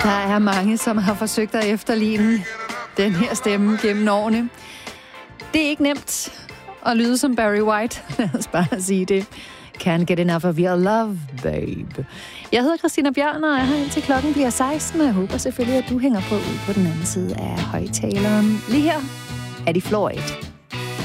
Der er mange, som har forsøgt at efterligne den her stemme gennem årene. Det er ikke nemt at lyde som Barry White. Lad os bare sige det. Can't get enough of your love, babe. Jeg hedder Christina Bjørn, og jeg er her indtil klokken bliver 16, og jeg håber selvfølgelig, at du hænger på ud på den anden side af højtaleren. Lige her er de Floyd.